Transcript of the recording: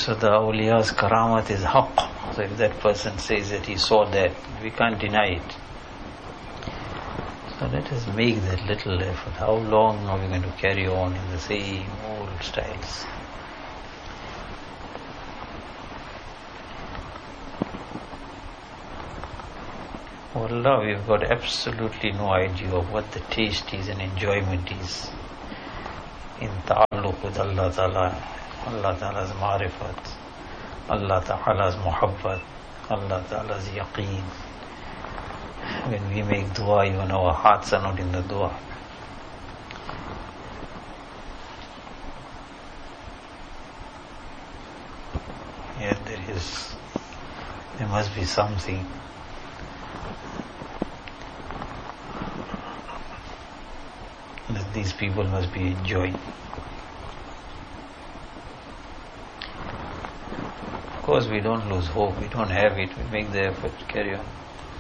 So the awliya's karamat is haqq. So if that person says that he saw that, we can't deny it. So let us make that little effort. How long are we going to carry on in the same old styles? Wallah, we've got absolutely no idea of what the taste is and enjoyment is in ta'alluq with Allah Ta'ala, Allah Ta'ala's ma'rifat, Allah Ta'ala's muhabbat, Allah Ta'ala's yaqeen. When we make dua, even our hearts are not in the dua. Yet there must be something that these people must be enjoying. Of course, we don't lose hope. We don't have it. We make the effort. Carry on.